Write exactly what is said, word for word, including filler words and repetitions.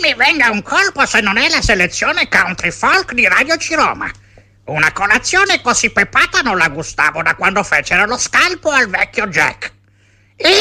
mi venga un colpo se non è la selezione country folk di Radio Ciroma. Una colazione così pepata non la gustavo da quando fecero lo scalpo al vecchio Jack.